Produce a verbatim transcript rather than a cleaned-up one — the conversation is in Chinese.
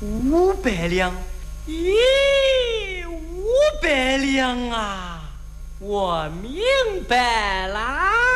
五百两，咦，五百两啊！我明白啦。